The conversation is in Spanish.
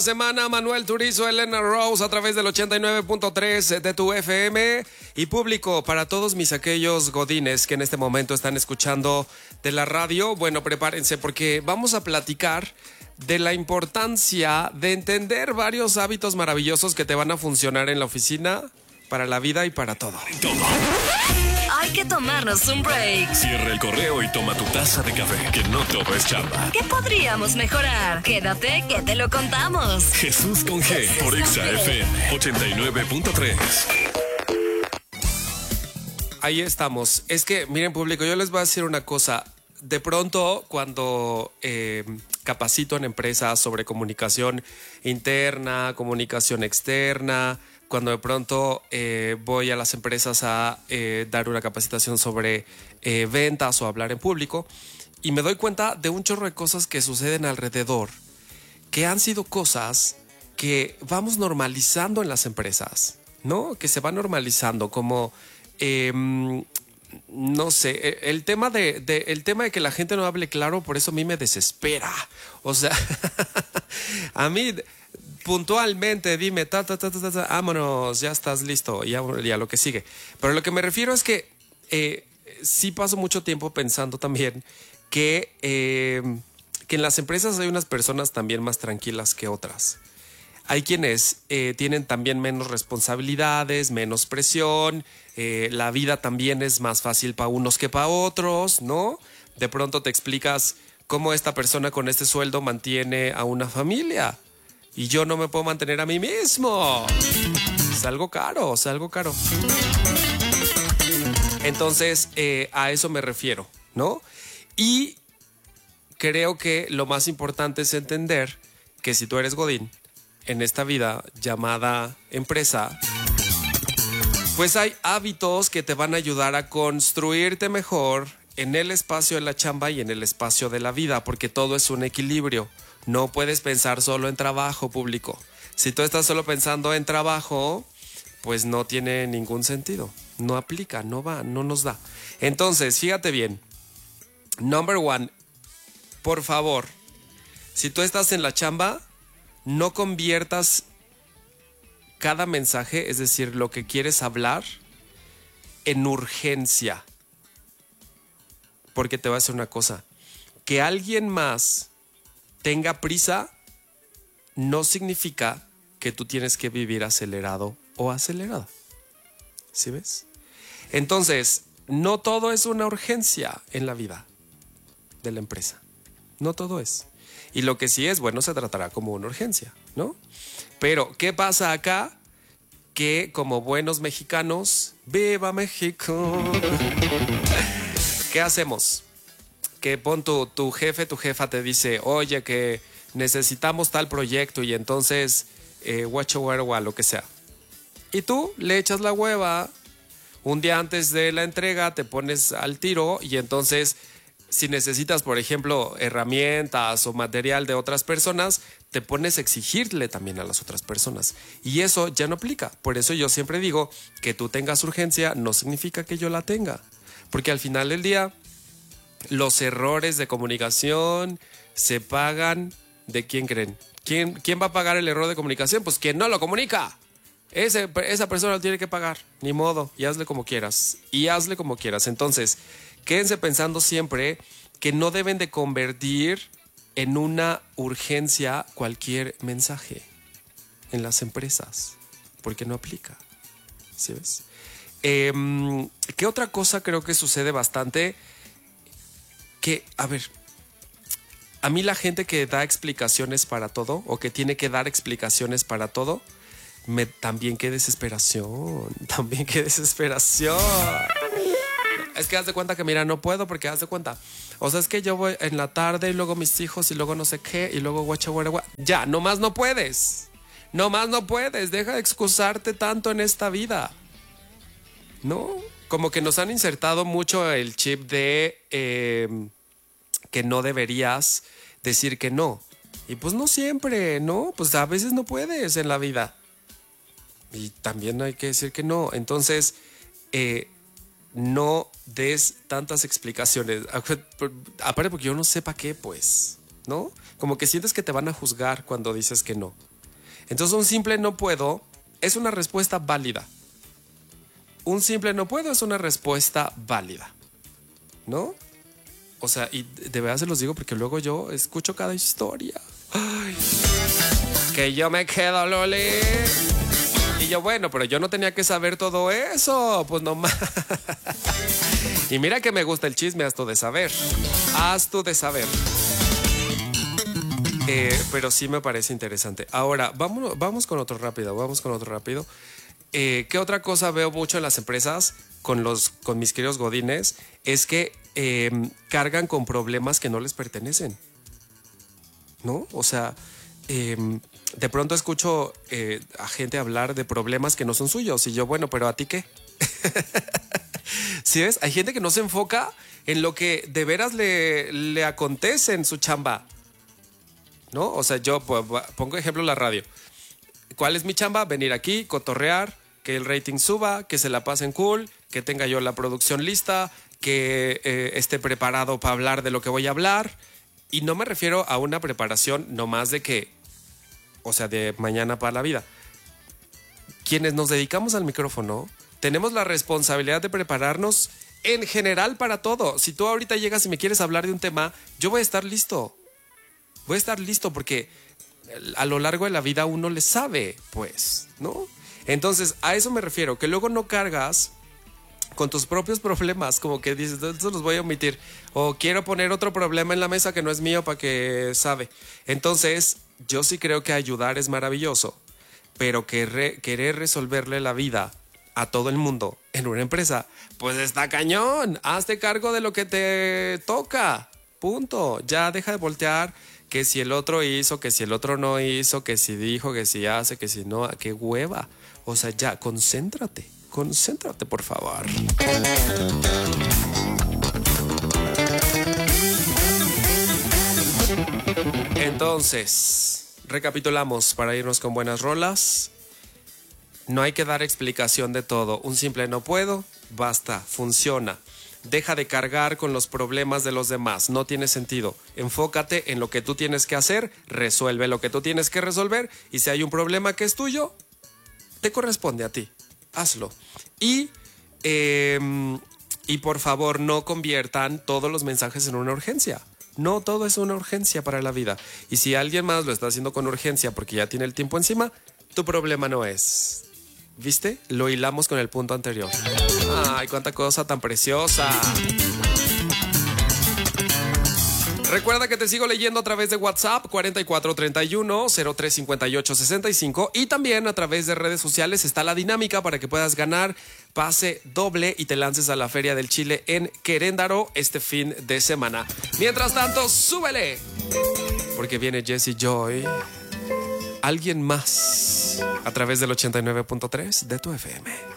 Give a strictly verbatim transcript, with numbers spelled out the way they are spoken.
Semana Manuel Turizo, Elena Rose a través del ochenta y nueve punto tres de tu F M y público para todos mis aquellos godines que en este momento están escuchando de la radio. Bueno, prepárense porque vamos a platicar de la importancia de entender varios hábitos maravillosos que te van a funcionar en la oficina, para la vida y para todo. Hay que tomarnos un break. Cierra el correo y toma tu taza de café, que no todo es chamba. ¿Qué podríamos mejorar? Quédate que te lo contamos. Jesús con G por Exa F M ochenta y nueve punto tres. Ahí estamos. Es que, miren, público, yo les voy a decir una cosa. De pronto, cuando eh, capacito en empresas sobre comunicación interna, comunicación externa, cuando de pronto eh, voy a las empresas a eh, dar una capacitación sobre eh, ventas o hablar en público, y me doy cuenta de un chorro de cosas que suceden alrededor, que han sido cosas que vamos normalizando en las empresas, ¿no? Que se van normalizando como... Eh, no sé, el tema de, de, el tema de que la gente no hable claro, por eso a mí me desespera. O sea, a mí puntualmente dime, ta, ta, ta, ta, ta, ta, vámonos, ya estás listo, ya, ya lo que sigue. Pero lo que me refiero es que eh, sí paso mucho tiempo pensando también que, eh, que en las empresas hay unas personas también más tranquilas que otras. Hay quienes eh, tienen también menos responsabilidades, menos presión, eh, la vida también es más fácil para unos que para otros, ¿no? De pronto te explicas cómo esta persona con este sueldo mantiene a una familia y yo no me puedo mantener a mí mismo. Es algo caro, es algo caro. Entonces, eh, a eso me refiero, ¿no? Y creo que lo más importante es entender que si tú eres godín, en esta vida llamada empresa, pues hay hábitos que te van a ayudar a construirte mejor en el espacio de la chamba y en el espacio de la vida, porque todo es un equilibrio. No puedes pensar solo en trabajo, público. Si tú estás solo pensando en trabajo, pues no tiene ningún sentido. No aplica, no va, no nos da. Entonces, fíjate bien. Number one, por favor, si tú estás en la chamba, no conviertas cada mensaje, es decir, lo que quieres hablar, en urgencia. Porque te voy a decir una cosa. Que alguien más tenga prisa no significa que tú tienes que vivir acelerado o acelerada. ¿Sí ves? Entonces, no todo es una urgencia en la vida de la empresa. No todo es. Y lo que sí es, bueno, se tratará como una urgencia, ¿no? Pero, ¿qué pasa acá? Que como buenos mexicanos, ¡viva México! ¿Qué hacemos? Que pon tu, tu jefe, tu jefa te dice, oye, que necesitamos tal proyecto y entonces, eh, guacho, guarua, lo que sea. Y tú le echas la hueva, un día antes de la entrega te pones al tiro y entonces... Si necesitas, por ejemplo, herramientas o material de otras personas, te pones a exigirle también a las otras personas. Y eso ya no aplica. Por eso yo siempre digo que tú tengas urgencia no significa que yo la tenga. Porque al final del día, los errores de comunicación se pagan ¿de quién creen? ¿Quién, quién va a pagar el error de comunicación? Pues quien no lo comunica. Ese, esa persona lo tiene que pagar. Ni modo. Y hazle como quieras. Y hazle como quieras. Entonces... quédense pensando siempre que no deben de convertir en una urgencia cualquier mensaje en las empresas, porque no aplica. ¿Sí ves? Eh, ¿Qué otra cosa creo que sucede bastante? Que, a ver, a mí la gente que da explicaciones para todo o que tiene que dar explicaciones para todo, me, también qué desesperación, también qué desesperación. Es que haz de cuenta que, mira, no puedo porque haz de cuenta. O sea, es que yo voy en la tarde y luego mis hijos y luego no sé qué y luego guacha, guacha, guacha. Ya, nomás no puedes. Nomás no puedes. Deja de excusarte tanto en esta vida. ¿No? Como que nos han insertado mucho el chip de eh, que no deberías decir que no. Y pues no siempre, ¿no? Pues a veces no puedes en la vida. Y también hay que decir que no. Entonces, eh, no des tantas explicaciones. Aparte porque yo no sé para qué, pues, ¿no? Como que sientes que te van a juzgar cuando dices que no. Entonces un simple no puedo es una respuesta válida. Un simple no puedo es una respuesta válida, ¿no? O sea, y de verdad se los digo porque luego yo escucho cada historia. Ay, que yo me quedo, Loli. Y yo, bueno, pero yo no tenía que saber todo eso. Pues nomás. Y mira que me gusta el chisme, haz tú de saber. Haz tú de saber. Eh, pero sí me parece interesante. Ahora, vamos, vamos con otro rápido. Vamos con otro rápido. Eh, ¿Qué otra cosa veo mucho en las empresas con, los, con mis queridos godines? Es que eh, cargan con problemas que no les pertenecen, ¿no? O sea, eh, de pronto escucho eh, a gente hablar de problemas que no son suyos. Y yo, bueno, pero ¿a ti qué? ¿Sí ves? Hay gente que no se enfoca en lo que de veras le, le acontece en su chamba, ¿no? O sea, yo pues, pongo ejemplo la radio. ¿Cuál es mi chamba? Venir aquí, cotorrear, que el rating suba, que se la pasen cool, que tenga yo la producción lista, que eh, esté preparado para hablar de lo que voy a hablar. Y no me refiero a una preparación nomás de que, o sea, de mañana para la vida. Quienes nos dedicamos al micrófono, tenemos la responsabilidad de prepararnos en general para todo. Si tú ahorita llegas y me quieres hablar de un tema, yo voy a estar listo. Voy a estar listo porque a lo largo de la vida uno le sabe, pues, ¿no? Entonces, a eso me refiero, que luego no cargas con tus propios problemas, como que dices, esto los voy a omitir, o quiero poner otro problema en la mesa que no es mío para que sabe. Entonces, yo sí creo que ayudar es maravilloso, pero querer, querer resolverle la vida a todo el mundo en una empresa, pues está cañón. Hazte cargo de lo que te toca, punto. Ya deja de voltear que si el otro hizo, que si el otro no hizo, que si dijo, que si hace, que si no, qué hueva. O sea, ya, concéntrate, concéntrate, por favor. Entonces, recapitulamos para irnos con buenas rolas. No hay que dar explicación de todo. Un simple no puedo, basta, funciona. Deja de cargar con los problemas de los demás, no tiene sentido. Enfócate en lo que tú tienes que hacer, resuelve lo que tú tienes que resolver y si hay un problema que es tuyo, te corresponde a ti, hazlo. Y, eh, y por favor no conviertan todos los mensajes en una urgencia. No todo es una urgencia para la vida. Y si alguien más lo está haciendo con urgencia porque ya tiene el tiempo encima, tu problema no es. ¿Viste? Lo hilamos con el punto anterior. Ay, cuánta cosa tan preciosa. Recuerda que te sigo leyendo a través de WhatsApp cuarenta y cuatro treinta y uno cero tres cincuenta y ocho sesenta y cinco y también a través de redes sociales está la dinámica para que puedas ganar pase doble y te lances a la Feria del Chile en Querétaro este fin de semana. Mientras tanto, súbele, porque viene Jessie Joy. Alguien más a través del ochenta y nueve punto tres de tu F M.